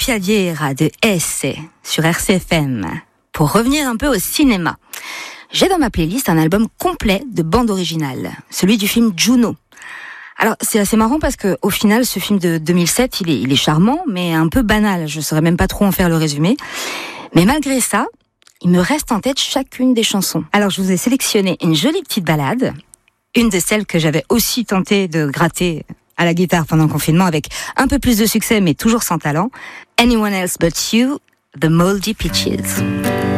Piadiera de Esse sur RCFM. Pour revenir un peu au cinéma, j'ai dans ma playlist un album complet de bande originale, celui du film Juno. Alors c'est assez marrant parce que au final ce film de 2007 il est charmant mais un peu banal, je saurais même pas trop en faire le résumé. Mais malgré ça, il me reste en tête chacune des chansons. Alors je vous ai sélectionné une jolie petite ballade, une de celles que j'avais aussi tenté de gratter à la guitare pendant le confinement avec un peu plus de succès mais toujours sans talent. Anyone Else But You, The Moldy Peaches.